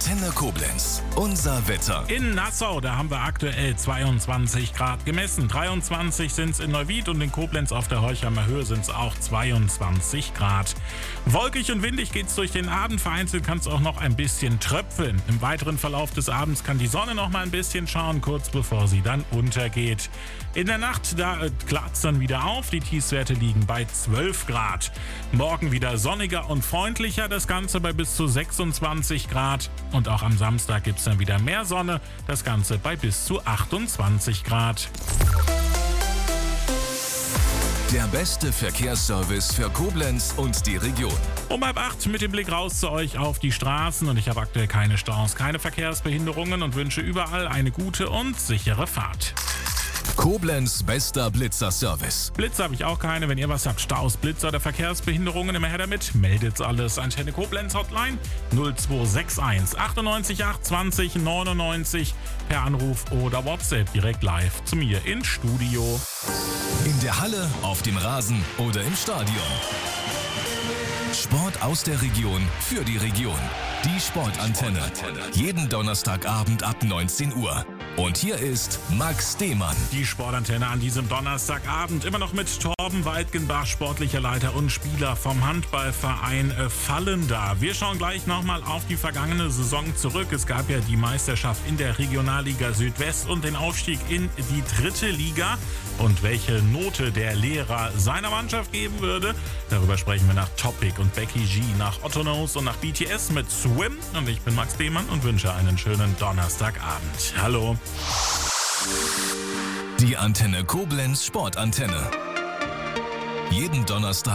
Antenne Koblenz. Unser Wetter. In Nassau, da haben wir aktuell 22 Grad gemessen. 23 sind es in Neuwied und in Koblenz auf der Horchheimer Höhe sind es auch 22 Grad. Wolkig und windig geht es durch den Abend. Vereinzelt kann es auch noch ein bisschen tröpfeln. Im weiteren Verlauf des Abends kann die Sonne noch mal ein bisschen schauen, kurz bevor sie dann untergeht. In der Nacht, da klart es dann wieder auf. Die Tiefstwerte liegen bei 12 Grad. Morgen wieder sonniger und freundlicher. Das Ganze bei bis zu 26 Grad. Und auch am Samstag gibt es dann wieder mehr Sonne. Das Ganze bei bis zu 28 Grad. Der beste Verkehrsservice für Koblenz und die Region. Um 7:30 mit dem Blick raus zu euch auf die Straßen. Und ich habe aktuell keine Staus, keine Verkehrsbehinderungen und wünsche überall eine gute und sichere Fahrt. Koblenz bester Blitzer-Service. Blitzer habe ich auch keine. Wenn ihr was habt, Staus, Blitzer oder Verkehrsbehinderungen, immer her damit. Meldet's alles. Antenne Koblenz Hotline 0261 98 8 20 99 per Anruf oder WhatsApp direkt live zu mir ins Studio. In der Halle, auf dem Rasen oder im Stadion. Sport aus der Region für die Region. Die Sportantenne. Jeden Donnerstagabend ab 19 Uhr. Und hier ist Max Demann. Die Sportantenne an diesem Donnerstagabend. Immer noch mit Torben Weidgenbach, sportlicher Leiter und Spieler vom Handballverein Vallenda. Wir schauen gleich nochmal auf die vergangene Saison zurück. Es gab ja die Meisterschaft in der Regionalliga Südwest und den Aufstieg in die 3. Liga. Und welche Note der Lehrer seiner Mannschaft geben würde, darüber sprechen wir nach Topic und Becky G, nach Otto Knows und nach BTS mit Swim. Und ich bin Max Demann und wünsche einen schönen Donnerstagabend. Hallo. Die Antenne Koblenz Sportantenne. Jeden Donnerstag